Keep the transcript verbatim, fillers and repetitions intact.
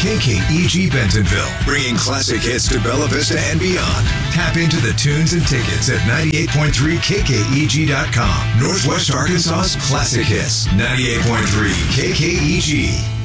K K E G Bentonville, bringing classic hits to Bella Vista and beyond. Tap into the tunes and tickets at ninety-eight point three K K E G dot com. Northwest Arkansas's classic hits. ninety-eight point three K K E G.